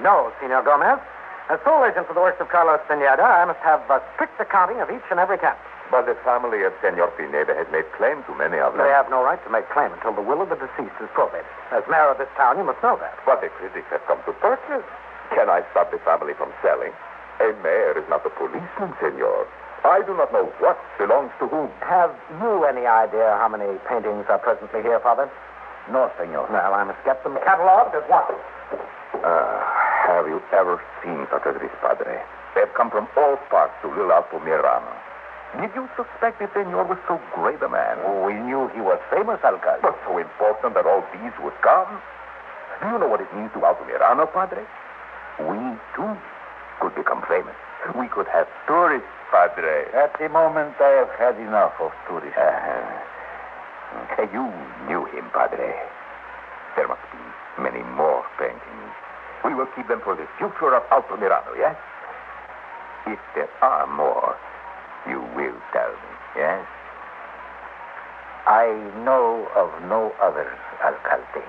No, Senor Gomez. As sole agent for the works of Carlos Pineda, I must have a strict accounting of each and every canvas. But the family of Senor Pineda has made claim to many of them. They have no right to make claim until the will of the deceased is probated. As mayor of this town, you must know that. But the critics have come to purchase. Can I stop the family from selling? A mayor is not a policeman, senor. I do not know what belongs to whom. Have you any idea how many paintings are presently here, Father? No, senor. Well, I must get them cataloged at once. Have you ever seen such as this, Padre? They have come from all parts to Little Altamirano. Did you suspect the senor was so great a man? We knew he was famous, alcalde. But so important that all these would come? Do you know what it means to Altamirano, Padre? We, too, could become famous. We could have tourists, Padre. At the moment, I have had enough of tourists. You knew him, Padre. There must be many more paintings. We will keep them for the future of Altamirano, yes? If there are more, you will tell me, yes? I know of no others, alcalde.